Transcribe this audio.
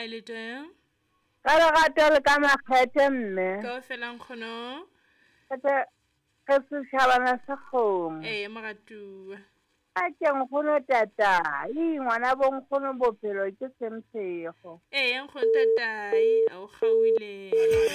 kae le teng? Ka lerato le ka makgethe mme. Kaofela nkgono. Ke setšhabana sa kgomo. moratuwa. A ke nkgono tata, ngwana bo nkgono bophelo ke semphego. Nkgono tatai, a o kgaohile.